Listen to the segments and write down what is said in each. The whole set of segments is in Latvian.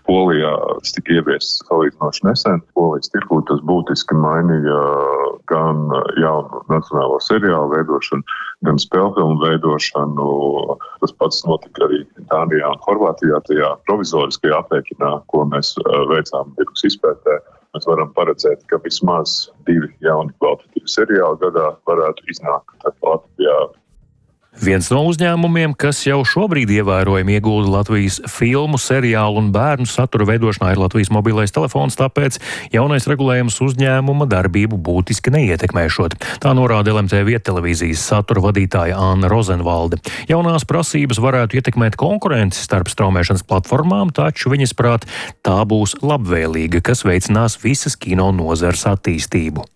Polijā tas tika ieviests salīdzinoši nesen. Polijas tirgū tas būtiski mainīja gan jaunu nacionālo seriālu veidošanu, gan spēlfilmu veidošanu. Tas pats notika arī Dānijā un Horvātijā tajā provizoriskajā aprēķinā, ko mēs veicām tirgus izpētē. Mēs varam paredzēt, ka vismaz 2 jauni kvalitatīvi seriāli gadā varētu iznākt Latvijā. Viens no uzņēmumiem, kas jau šobrīd ievērojami iegulda Latvijas filmu, seriālu un bērnu satura veidošanā, ir Latvijas mobilais telefons, tāpēc jaunais regulējums uzņēmuma darbību būtiski neietekmēšot. Tā norāda LMT viettelevīzijas satura vadītāja Anna Rozenvalde. Jaunās prasības varētu ietekmēt konkurenci starp straumēšanas platformām, taču viņas prāt tā būs labvēlīga, kas veicinās visas kino nozares attīstību.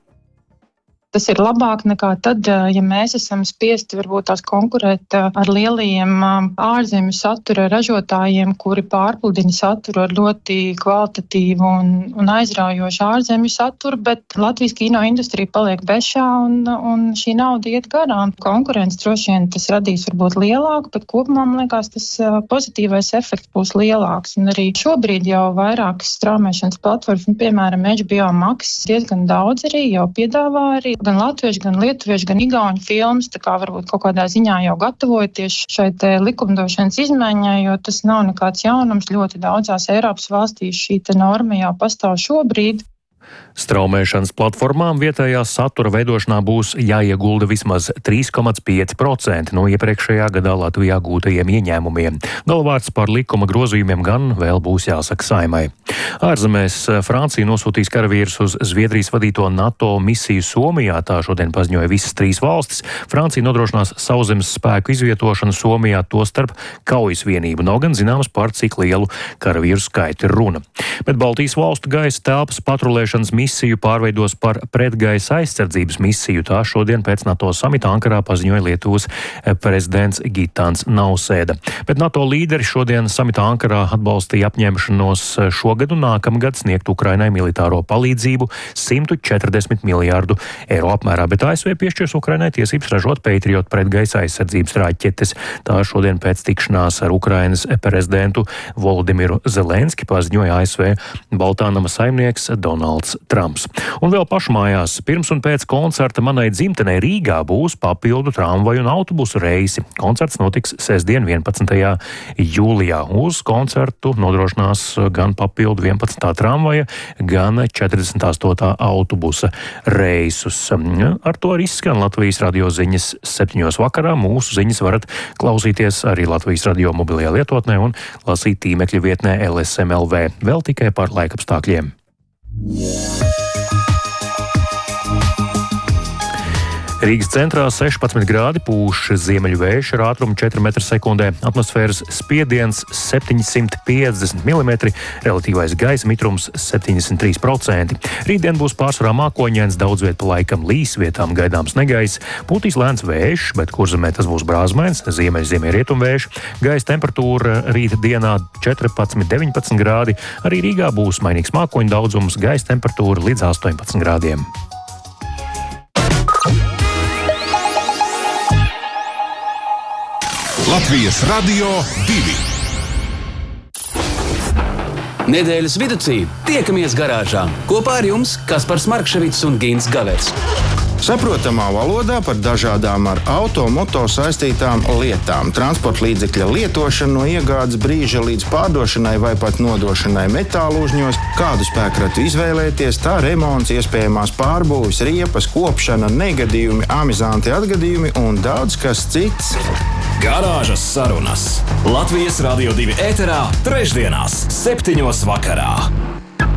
Tas ir labāk nekā tad, ja mēs esam spiesti varbūt tās konkurēt ar lielajiem ārzemju satura ražotājiem, kuri pārpludina saturu ar ļoti kvalitatīvu un aizraujošu ārzemju saturu, bet Latvijas kino industrija paliek bešā un šī nauda iet garām. Konkurence droši vien tas radīs varbūt lielāku, bet kopumā, man liekas, tas pozitīvais efekts būs lielāks. Un arī šobrīd jau vairākas straumēšanas platformas, piemēram, HBO Max diezgan daudz arī jau piedāvā arī gan latviešu, gan lietuviešu, gan igauņu filmas, tā kā varbūt kaut kādā ziņā jau gatavojoties šai likumdošanas izmaiņai, jo tas nav nekāds jaunums. Ļoti daudzās Eiropas valstīs šī norma jau pastāv šobrīd. Straumēšanas platformām vietējā satura veidošanā būs jāiegulda vismaz 3,5% no iepriekšējā gadā Latvijā gūtajiem ieņēmumiem. Galvārds par likuma grozījumiem gan vēl būs jāsaka Saeimai. Ārzemēs Francija nosūtīs karavīrus uz Zviedrijas vadīto NATO misiju Somijā, tā šodien paziņoja visas 3 valstis. Francija nodrošinās sauszemes spēku izvietošanu Somijā, tostarp kaujas vienību. Nav gan zināms, par cik lielu karavīru skaitu ir runa. Bet Baltijas valstu gaisa telpas patrulēšanas misiju pārveidos par pretgaisa aizsardzības misiju. Tā šodien pēc NATO samita Ankarā paziņoja Lietuvas prezidents Gitans Nausēda. Bet NATO līderi šodien samita Ankarā atbalstīja apņemšanos šogad un nākamgad sniegt Ukrainai militāro palīdzību 140 miljārdu eiro apmērā, bet ASV piešķirs Ukrainai tiesības ražot Patriot pretgaisa aizsardzības raķetes. Tā šodien pēc tikšanās ar Ukrainas prezidentu Volodimiru Zelenski paziņoja ASV Baltānama saimnieks Donalds Trumps. Un vēl pašmājās, pirms un pēc koncerta manai dzimtenei Rīgā būs papildu tramvaju un autobusu reisi. Koncerts notiks sestdien 11. jūlijā. Uz koncertu nodrošinās gan papildu 11. tramvaja, gan 48. autobusa reisus. Ar to arī izskan Latvijas radio ziņas 7. vakarā. Mūsu ziņas varat klausīties arī Latvijas radio mobilajā lietotnē un lasīt tīmekļa vietnē LSM.LV. Vēl tikai par laikapstākļiem. Rīgas centrā 16 grādi, pūš ziemeļu vējš ar ātrumu 4 m/sekundē, atmosfēras spiediens 750 mm, relatīvais gaisa mitrums 73%. Rītdien būs pārsvarā mākoņains, daudz viet pa laikam līs, vietām gaidāms negaiss, pūtīs lēns vējš, bet kurzemē tas būs brāzmains, ziemeļrietumvējš. Gaisa temperatūra rīta dienā 14-19 grādi, arī Rīgā būs mainīgs mākoņu daudzums, gaisa temperatūra līdz 18 grādiem. Latvijas Radio 2. Nedēļas viducī tiekamies garāžā. Kopā ar jums Kaspars Markševics un Gins Gavets. Saprotamā valodā par dažādām ar auto-moto saistītām lietām. Transporta līdzekļa lietošana no iegādes brīža līdz pārdošanai vai pat nodošanai metālu uzņos, kādu spēkratu izvēlēties, tā remonts, iespējamās pārbūves, riepas, kopšana, negadījumi, amizanti atgadījumi un daudz kas cits. Garāžas sarunas Latvijas Radio 2 ēterā trešdienās 7. vakarā.